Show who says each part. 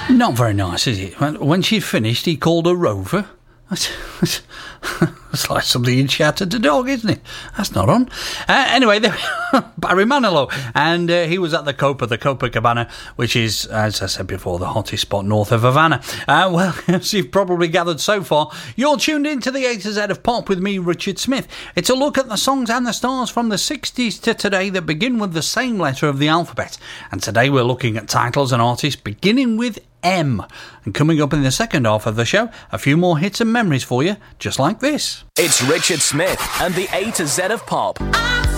Speaker 1: Not very nice, is it? When she'd finished, he called her Rover. It's like something you'd shout at a dog, isn't it? That's not on. Anyway, Barry Manilow, and he was at the Copacabana, which is, as I said before, the hottest spot north of Havana. Well, as you've probably gathered so far, you're tuned into the A to Z of Pop with me, Richard Smith. It's a look at the songs and the stars from the 60s to today that begin with the same letter of the alphabet. And today we're looking at titles and artists beginning with M. And coming up in the second half of the show, a few more hits and memories for you, just like this.
Speaker 2: It's Richard Smith and the A to Z of Pop.